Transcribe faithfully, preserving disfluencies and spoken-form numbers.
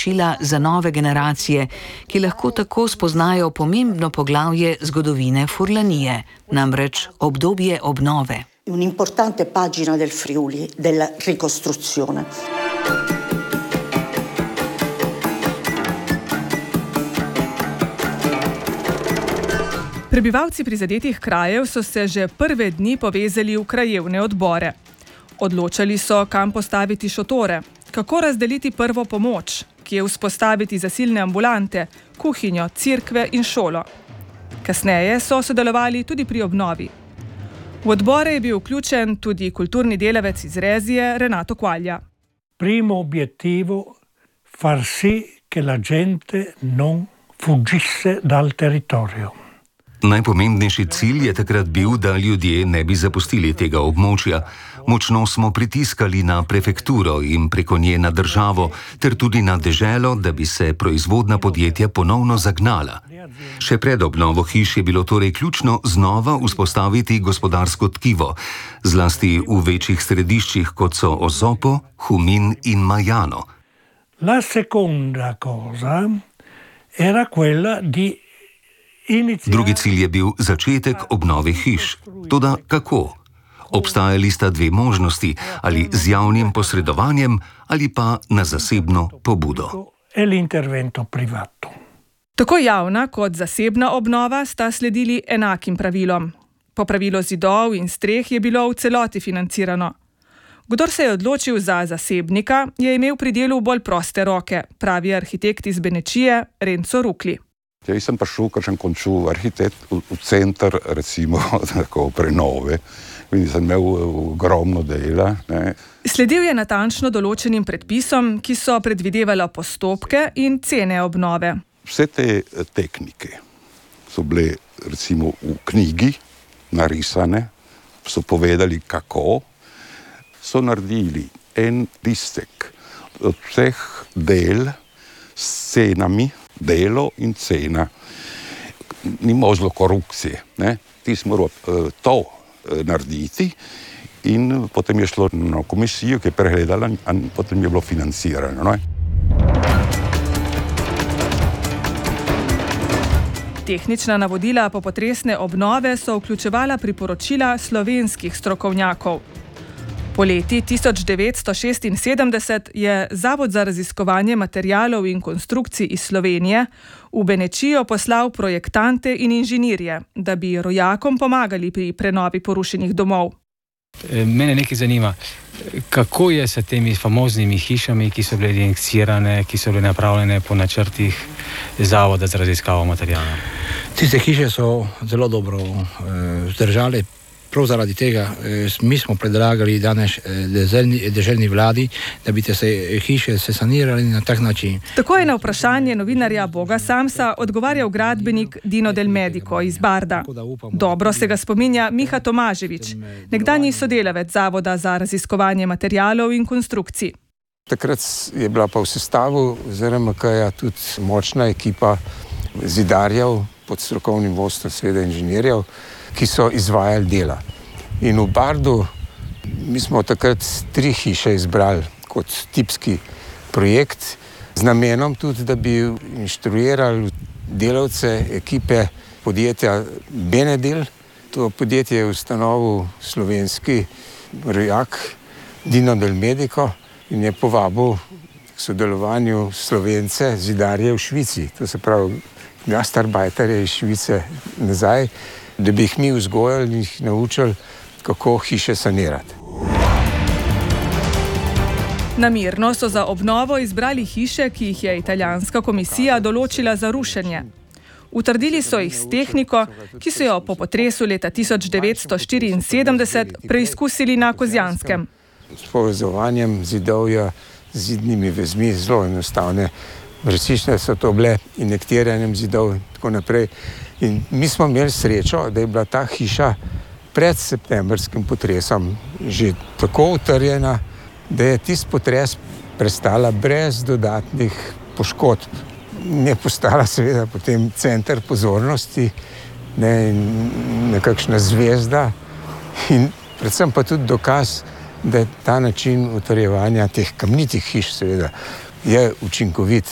priporočila za nove generacije, ki lahko tako spoznajo pomembno poglavje zgodovine Furlanije, namreč obdobje obnove. Un'importante pagina del Friuli, della ricostruzione. Prebivalci prizadetih krajev so se že prve dni povezali v krajevne odbore. Odločali so, kam postaviti šotore, kako razdeliti prvo pomoč, kje vzpostaviti zasilne ambulante, kuhinjo, cerkve in šolo. Kasneje so sodelovali tudi pri obnovi. V odbore je bil vključen tudi kulturni delavec iz Rezije Renato Quaglia. Primo obiettivo far sì che la gente non fuggisse dal territorio. Najpomembnejši cilj je takrat bil, da ljudje ne bi zapustili tega območja. Močno smo pritiskali na prefekturo in preko nje na državo, ter tudi na deželo, da bi se proizvodna podjetja ponovno zagnala. Še pred obnovo hiš je bilo torej ključno znova vzpostaviti gospodarsko tkivo, zlasti v večjih središčih, kot so Osopo, Humin in Majano. La seconda cosa era quella di Drugi cilj je bil začetek obnove hiš. Toda kako? Obstajali sta dve možnosti, ali z javnim posredovanjem ali pa na zasebno pobudo. Tako javna kot zasebna obnova sta sledili enakim pravilom. Popravilo zidov in streh je bilo v celoti financirano. Kdor se je odločil za zasebnika, je imel pri delu bolj proste roke, pravi arhitekt iz Benečije Renzo Rukli. Jaz sem prišel, ker sem končal arhitekt v, v center, recimo, tako prenove. In sem imel ogromno dela. Ne. Sledil je natančno določenim predpisom, ki so predvidevali postopke in cene obnove. Vse te tehnike so bile, recimo, v knjigi narisane, so povedali, kako. So naredili en listek od vseh del s cenami, delo in cena. Ni možno korupcije. Ne? Ti smo morali uh, to uh, narediti in potem je šlo na komisijo, ki je pregledala in potem je bilo financirano. Ne? Tehnična navodila popotresne obnove so vključevala priporočila slovenskih strokovnjakov. Poleti tisoč devetsto šestinsedemdeset je Zavod za raziskovanje materialov in konstrukcij iz Slovenije v Benečijo poslal projektante in inženirje, da bi rojakom pomagali pri prenovi porušenih domov. Mene nekaj zanima, kako je s temi famoznimi hišami, ki so bile injekcirane, ki so bile napravljene po načrtih Zavoda za raziskavo materialov? Tiste hiše so zelo dobro vzdržale. Eh, Prav zaradi tega mi smo predlagali danes deželni, deželni vladi, da bi te se hiše se sanirali na tak način. Tako je na vprašanje novinarja Boga Samsa odgovarjal gradbenik Dino Del Medico iz Barda. Dobro se ga spominja Miha Tomaževič, nekdanji sodelavec Zavoda za raziskovanje materialov in konstrukcij. Takrat je bila pa v sestavu Z R M K-ja tudi močna ekipa zidarjev pod strokovnim vodstvom seveda inženirjev, ki so izvajali dela. In v Bardu mi smo takrat tri hiše izbrali kot tipski projekt z namenom tudi, da bi inštruirali delavce ekipe podjetja Benedel. To podjetje je ustanovil slovenski rojak Dino Del Medico in je povabil k sodelovanju Slovence zidarje v Švici. To se pravi gastarbajterje iz Švice nazaj, da bi jih mi vzgojali in jih naučili, kako hiše sanirati. Namerno so za obnovo izbrali hiše, ki jih je italijanska komisija določila za rušenje. Utrdili so jih s tehniko, ki so jo po potresu leta tisoč devetsto štiriinsedemdeset preizkusili na Kozjanskem. S povezovanjem zidovja z zidnimi vezmi zelo enostavne. Resnične so to bile injektiranjem zidov in tako naprej. In mi smo imeli srečo, da je bila ta hiša pred septembrskim potresom že tako utrjena, da je tisti potres prestala brez dodatnih poškodb. Je postala seveda potem center pozornosti, ne, nekakšna zvezda in predvsem pa tudi dokaz, da je ta način utrjevanja teh kamnitih hiš seveda je učinkovit.